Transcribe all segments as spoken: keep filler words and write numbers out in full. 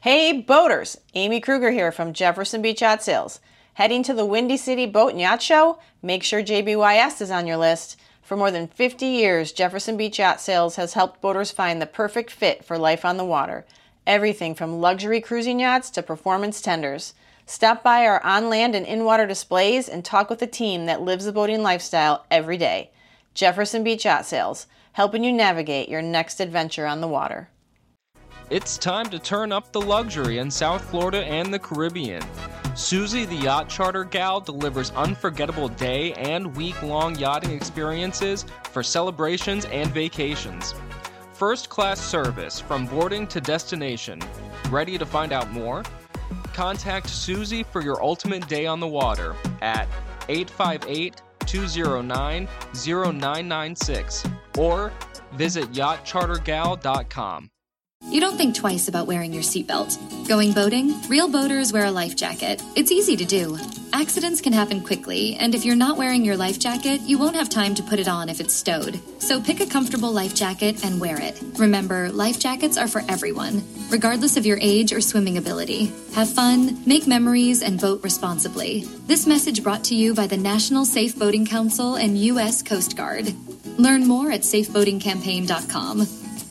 Hey boaters, Amy Kruger here from Jefferson Beach Yacht Sales. Heading to the Windy City Boat and Yacht Show? Make sure J B Y S is on your list. For more than fifty years, Jefferson Beach Yacht Sales has helped boaters find the perfect fit for life on the water. Everything from luxury cruising yachts to performance tenders. Stop by our on-land and in-water displays and talk with a team that lives the boating lifestyle every day. Jefferson Beach Yacht Sales, helping you navigate your next adventure on the water. It's time to turn up the luxury in South Florida and the Caribbean. Susie the Yacht Charter Gal delivers unforgettable day and week-long yachting experiences for celebrations and vacations. First-class service from boarding to destination. Ready to find out more? Contact Susie for your ultimate day on the water at eight five eight, two zero nine, zero nine nine six or visit yacht charter gal dot com. You don't think twice about wearing your seatbelt. Going boating? Real boaters wear a life jacket. It's easy to do. Accidents can happen quickly, and if you're not wearing your life jacket, you won't have time to put it on if it's stowed. So pick a comfortable life jacket and wear it. Remember, life jackets are for everyone, regardless of your age or swimming ability. Have fun, make memories, and boat responsibly. This message brought to you by the National Safe Boating Council and U S Coast Guard. Learn more at safe boating campaign dot com.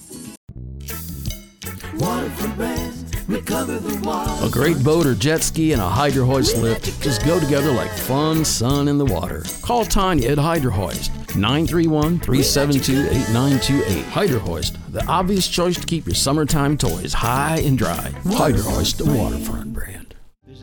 A great boat or jet ski and a Hydro Hoist lift just go together like fun sun in the water. Call Tanya at Hydro Hoist, nine three one, three seven two, eight nine two eight. Hydro Hoist, the obvious choice to keep your summertime toys high and dry. Hydro Hoist, the waterfront brand.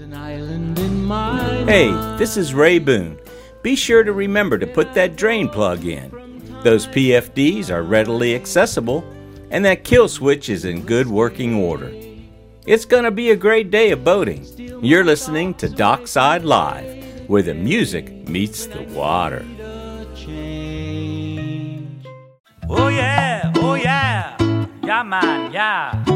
Hey, this is Ray Boone. Be sure to remember to put that drain plug in. Those P F Ds are readily accessible, and that kill switch is in good working order. It's gonna be a great day of boating. You're listening to Dockside Live, where the music meets the water. Oh yeah, oh yeah, yeah man, yeah.